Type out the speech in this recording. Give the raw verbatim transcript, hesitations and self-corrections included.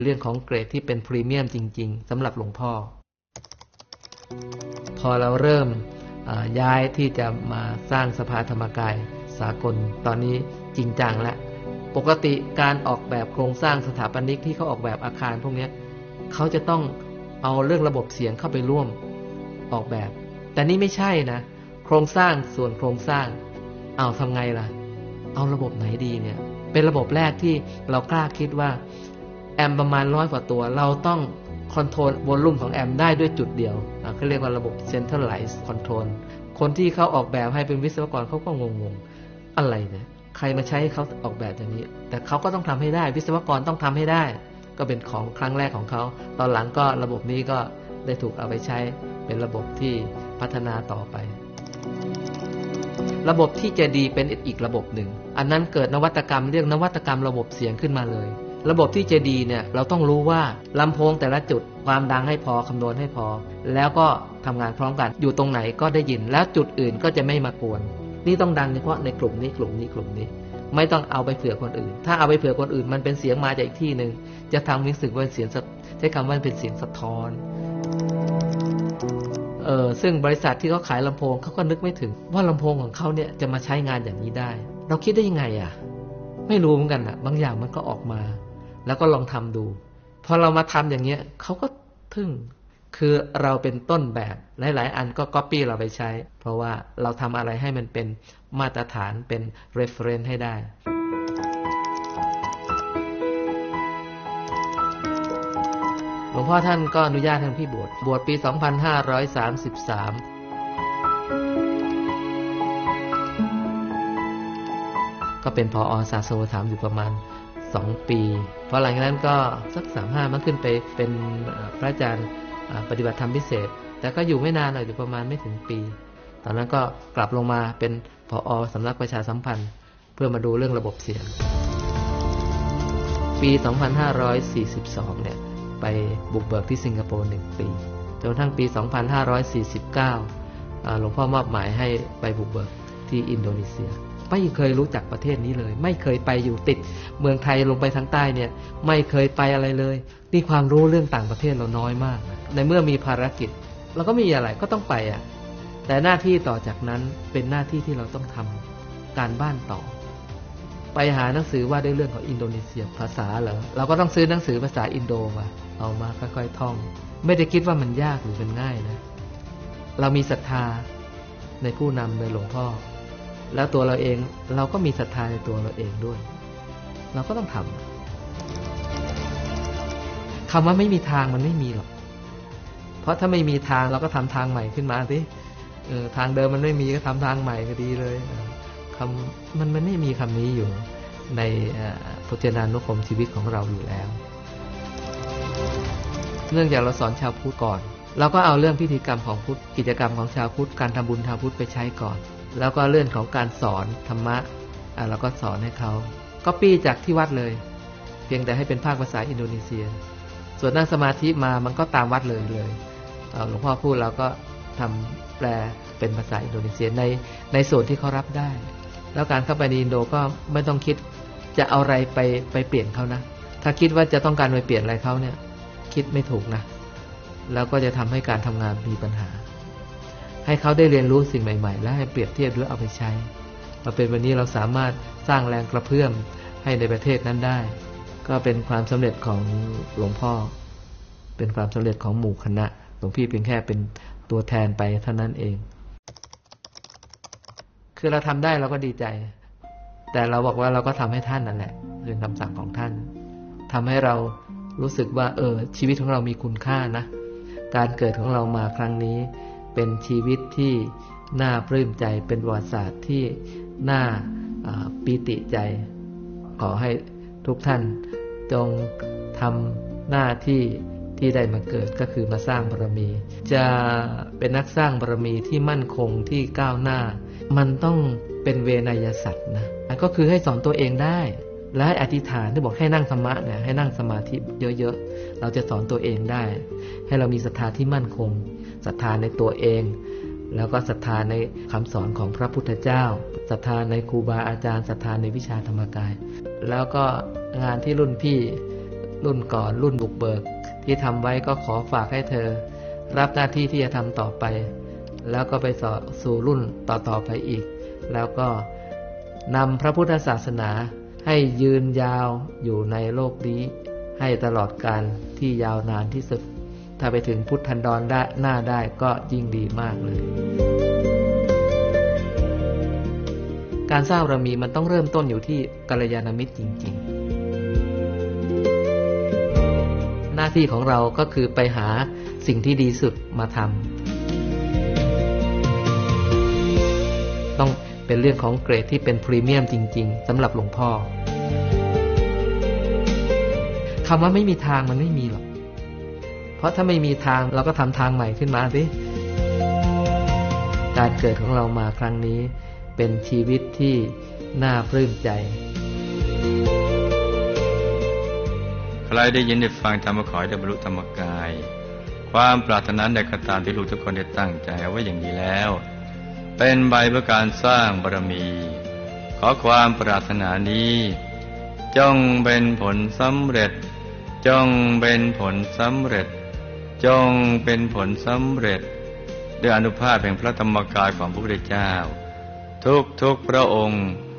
เรื่องของเกรดที่เป็นพรีเมียมจริงๆสำหรับหลวงพ่อพอเราเริ่มย้ายที่จะมาสร้างสภาธรรมกายสากลตอนนี้จริงจังแล้วปกติการออกแบบโครงสร้างสถาปนิกที่เขาออกแบบอาคารพวกนี้เขาจะต้องเอาเรื่องระบบเสียงเข้าไปร่วมออกแบบแต่นี่ไม่ใช่นะโครงสร้างส่วนโครงสร้างเอาทำไงล่ะเอาระบบไหนดีเนี่ยเป็นระบบแรกที่เรากล้าคิดว่าแอมประมาณร้อยกว่าตัวเราต้องคอนโทรลวอลลุ่มของแอมได้ด้วยจุดเดียวเขาเรียกว่าระบบ Centralized Control คนที่เขาออกแบบให้เป็นวิศวกรเขาก็งงๆอะไรเนี่ยใครมาใช้ให้เขาออกแบบอย่างนี้แต่เขาก็ต้องทำให้ได้วิศวกรต้องทำให้ได้ก็เป็นของครั้งแรกของเขาตอนหลังก็ระบบนี้ก็ได้ถูกเอาไปใช้เป็นระบบที่พัฒนาต่อไป ระบบที่จะดีเป็นอีกระบบหนึ่งอันนั้นเกิดนวัตกรรมเรียกนวัตกรรมระบบเสียงขึ้นมาเลยระบบที่จะดีเนี่ยเราต้องรู้ว่าลำโพงแต่ละจุดความดังให้พอคำนวณให้พอแล้วก็ทำงานพร้อมกันอยู่ตรงไหนก็ได้ยินแล้วจุดอื่นก็จะไม่มากวนนี่ต้องดังเฉพาะในกลุ่มนี้กลุ่มนี้กลุ่มนี้ไม่ต้องเอาไปเผื่อคนอื่นถ้าเอาไปเผื่อคนอื่นมันเป็นเสียงมาจากอีกที่นึงจะทำรู้สึกว่าเสียงใช้คำว่าเป็นเสียงสะท้อนเออซึ่งบริษัทที่เขาขายลำโพงเขาก็นึกไม่ถึงว่าลำโพงของเขาเนี่ยจะมาใช้งานอย่างนี้ได้เราคิดได้ยังไงอ่ะไม่รู้เหมือนกันอ่ะบางอย่างมันก็ออกมาแล้วก็ลองทำดูพอเรามาทำอย่างเงี้ยเขาก็ทึ่งคือเราเป็นต้นแบบหลายๆอันก็ก๊อปปี้เราไปใช้เพราะว่าเราทำอะไรให้มันเป็นมาตรฐานเป็น reference ให้ได้หลวงพ่อท่านก็อนุญาตให้พี่บวชบวชปีสองพันห้าร้อยสามสิบสามก็เป็นผอ.ศาสนธรรมอยู่ประมาณสองปีพอหลังจากนั้นก็สักสามห้ามันขึ้นไปเป็นพระอาจารย์ปฏิบัติธรรมพิเศษแต่ก็อยู่ไม่นานหน่อยอยู่ประมาณไม่ถึงปีตอนนั้นก็กลับลงมาเป็นผอ.สำนักประชาสัมพันธ์เพื่อมาดูเรื่องระบบเสียงปีสองพันห้าร้อยสี่สิบสองเนี่ยไปบุกเบิกที่สิงคโปร์หนึ่งปีจนกระทั่งปีสองพันห้าร้อยสี่สิบเก้าหลวงพ่อมอบหมายให้ไปบุกเบิกที่อินโดนีเซียไม่เคยรู้จักประเทศนี้เลยไม่เคยไปอยู่ติดเมืองไทยลงไปทางใต้เนี่ยไม่เคยไปอะไรเลยนี่ความรู้เรื่องต่างประเทศเราน้อยมากในเมื่อมีภารกิจเราก็มีอะไรก็ต้องไปอ่ะแต่หน้าที่ต่อจากนั้นเป็นหน้าที่ที่เราต้องทำการบ้านต่อไปหาหนังสือว่าด้วยเรื่องของอินโดนีเซียภาษาเหรอเราก็ต้องซื้อหนังสือภาษาอินโดมาเอามาค่อยๆท่องไม่ได้คิดว่ามันยากหรือมันง่ายนะเรามีศรัทธาในผู้นำในหลวงพ่อแล้วตัวเราเองเราก็มีศรัทธาในตัวเราเองด้วยเราก็ต้องทำคำว่าไม่มีทางมันไม่มีหรอกเพราะถ้าไม่มีทางเราก็ทำทางใหม่ขึ้นมาสิเออทางเดิมมันไม่มีก็ทำทางใหม่ก็ดีเลยคำมันมันไม่มีคำนี้อยู่ในพจนานุกรมชีวิตของเราอยู่แล้วเนื่องจากเราสอนชาวพุทธก่อนเราก็เอาเรื่องพิธีกรรมของพุทธกิจกรรมของชาวพุทธการทำบุญชาวพุทธไปใช้ก่อนแล้วก็เรื่องของการสอนธรรมะอ่ะเราก็สอนให้เขาก็ปี้จากที่วัดเลยเพียงแต่ให้เป็นภาคภาษาอินโดนีเซียส่วนนั่งสมาธิมามันก็ตามวัดเลยเลยหลวงพ่อพูดเราก็ทำแปลเป็นภาษาอินโดนีเซียในในส่วนที่เขารับได้แล้วการเข้าไปในอินโดก็ไม่ต้องคิดจะเอาอะไรไปไปเปลี่ยนเขานะถ้าคิดว่าจะต้องการไปเปลี่ยนอะไรเขาเนี่ยคิดไม่ถูกนะแล้วก็จะทำให้การทำงานมีปัญหาให้เขาได้เรียนรู้สิ่งใหม่ๆและให้เปรียบเทียบด้วยเอาไปใช้มาเป็นวันนี้เราสามารถสร้างแรงกระเพื่อมให้ในประเทศนั้นได้ก็เป็นความสำเร็จของหลวงพ่อเป็นความสำเร็จของหมู่คณะหลวงพี่เพียงแค่เป็นตัวแทนไปเท่านั้นเองคือเราทำได้เราก็ดีใจแต่เราบอกว่าเราก็ทำให้ท่านนั่นแหละเป็นคำสั่งของท่านทำให้เรารู้สึกว่าเออชีวิตของเรามีคุณค่านะการเกิดของเรามาครั้งนี้เป็นชีวิตที่น่าปลื้มใจเป็นประวัติศาสตร์ที่น่าปีติใจขอให้ทุกท่านจงทำหน้าที่ที่ได้มาเกิดก็คือมาสร้างบารมีจะเป็นนักสร้างบารมีที่มั่นคงที่ก้าวหน้ามันต้องเป็นเวนยสัตว์นะก็คือให้สอนตัวเองได้และให้อธิษฐานที่บอกให้นั่งธรรมะเนี่ยให้นั่งสมาธิเยอะๆเราจะสอนตัวเองได้ให้เรามีศรัทธาที่มั่นคงศรัทธาในตัวเองแล้วก็ศรัทธาในคำสอนของพระพุทธเจ้าศรัทธาในครูบาอาจารย์ศรัทธาในวิชาธรรมกายแล้วก็งานที่รุ่นพี่รุ่นก่อนรุ่นบุกเบิกที่ทำไว้ก็ขอฝากให้เธอรับหน้าที่ที่จะทำต่อไปแล้วก็ไปสู่รุ่นต่อๆไปอีกแล้วก็นำพระพุทธศาสนาให้ยืนยาวอยู่ในโลกนี้ให้ตลอดกาลที่ยาวนานที่สุดถ้าไปถึงพุทธันดรได้หน้าได้ก็ยิ่งดีมากเลยการสร้างบารมีมันต้องเริ่มต้นอยู่ที่กัลยาณมิตรจริงๆหน้าที่ของเราก็คือไปหาสิ่งที่ดีสุดมาทำต้องเป็นเรื่องของเกรดที่เป็นพรีเมียมจริงๆสำหรับหลวงพ่อคำว่าไม่มีทางมันไม่มีหรอกเพราะถ้าไม่มีทางเราก็ทำทางใหม่ขึ้นมาสิการเกิดของเรามาครั้งนี้เป็นชีวิตที่น่าปลื้มใจใครได้ยินได้ฟังธรรมขอให้ได้บรรลุธรรมกายความปรารถนาใดก็ตามที่ลูกทุกคนได้ตั้งใจเอาไว้อย่างดีแล้วเป็นใบเพื่อการสร้างบารมีขอความปรารถนานี้จงเป็นผลสำเร็จจงเป็นผลสำเร็จจงเป็นผลสำเร็จด้วยอานุภาพแห่งพระธรรมกายของพระพุทธเจ้าทุกทุกพระองค์